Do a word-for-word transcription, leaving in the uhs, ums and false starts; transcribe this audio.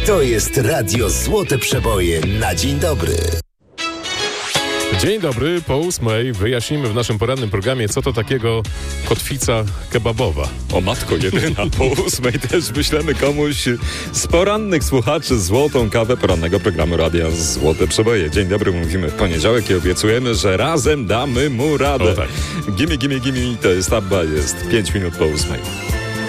To jest Radio Złote Przeboje na dzień dobry. Dzień dobry, po ósmej wyjaśnimy w naszym porannym programie, co to takiego kotwica kebabowa. O matko jedyna, po ósmej też wyślemy komuś z porannych słuchaczy złotą kawę porannego programu Radia Złote Przeboje. Dzień dobry, mówimy w poniedziałek i obiecujemy, że razem damy mu radę. O tak. Gimme, gimme, gimme, to jest Abba, jest pięć minut po ósmej.